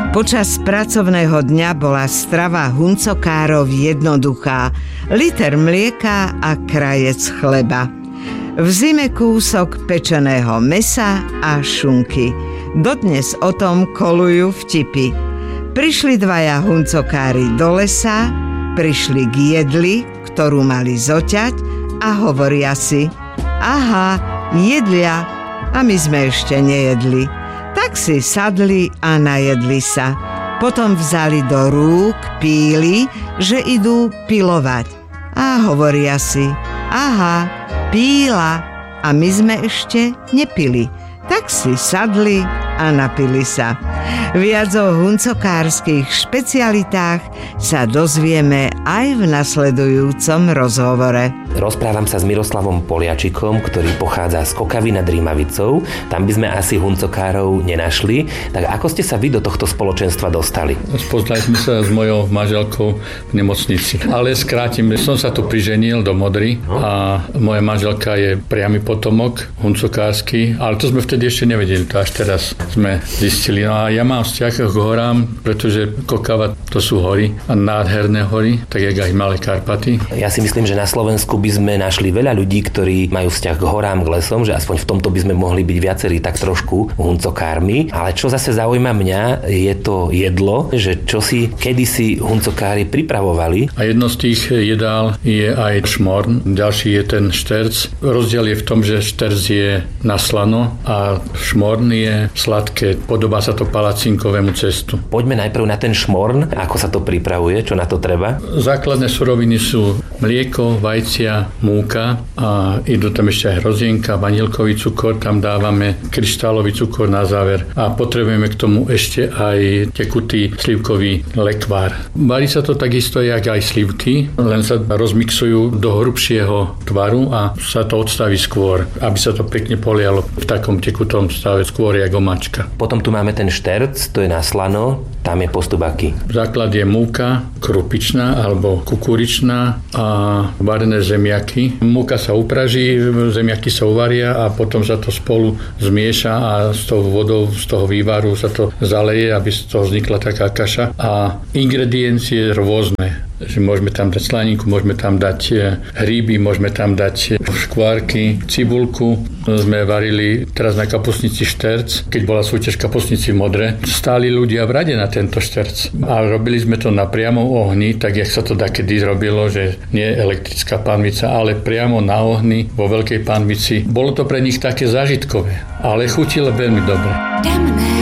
Počas pracovného dňa bola strava huncokárov jednoduchá. Liter mlieka a krajec chleba. V zime kúsok pečeného mesa a šunky. Dodnes o tom kolujú vtipy. Prišli dvaja huncokári do lesa, prišli k jedli, ktorú mali zoťať a hovoria si: aha, jedlia, a my sme ešte nejedli. Tak si sadli a najedli sa. Potom vzali do rúk píly, že idú pilovať. A hovoria si: aha, píla, a my sme ešte nepili. Tak si sadli a napili sa. Viac o huncokárskych špecialitách sa dozvieme aj v nasledujúcom rozhovore. Rozprávam sa s Miroslavom Poliačikom, ktorý pochádza z Kokavy nad Rímavicou. Tam by sme asi huncokárov nenašli. Tak ako ste sa vy do tohto spoločenstva dostali? Spoznali sme sa s mojou manželkou v nemocnici. Ale skrátim, som sa tu priženil do Modry a moja manželka je priamy potomok huncokársky, ale to sme vtedy ešte nevedeli, to až teraz sme zistili. No a ja mám vzťah k horám, pretože Kokava to sú hory a nádherné hory, tak jak aj Malé Karpaty. Ja si myslím, že na Slovensku by sme našli veľa ľudí, ktorí majú vzťah k horám, k lesom, že aspoň v tomto by sme mohli byť viacerí tak trošku huncokármi. Ale čo zase zaujíma mňa, je to jedlo, že čo si kedysi huncokári pripravovali. A jedno z tých jedál je aj šmorn, ďalší je ten šterc. Rozdiel je v tom, že šterc je na slano a šmorn je sladké. Podobá sa to palacinkovému cestu. Poďme najprv na ten šmorn, ako sa to pripravuje, čo na to treba. Základné suroviny sú mlieko, vajcia, múka a idú tam ešte aj hrozienka, vanilkový cukor, tam dávame kryštálový cukor na záver a potrebujeme k tomu ešte aj tekutý slivkový lekvár. Varí sa to takisto jak aj slivky, len sa rozmixujú do hrubšieho tvaru a sa to odstaví skôr, aby sa to pekne polialo v takom tekutom stave, skôr jak omáčka. Potom tu máme ten šterc, to je na slano, tam je postup aký? Základ je múka krupičná alebo kukuričná a varené zemiaky. Múka sa upraží, zemiaky sa uvaria a potom sa to spolu zmieša a s tou vodou z toho vývaru sa to zaleje, aby z toho vznikla taká kaša. A ingrediencie rôzne. Môžeme tam dať slaninku, môžeme tam dať hríby, môžeme tam dať škvárky, cibulku. Sme varili teraz na kapustnici šterc, keď bola súťaž kapustnici v Modre. Stáli ľudia v rade na tento šterc. A robili sme to na priamom ohni, tak jak sa to dakedy robilo, že nie elektrická pánvica, ale priamo na ohni vo veľkej pánvici. Bolo to pre nich také zážitkové, ale chutilo veľmi dobre.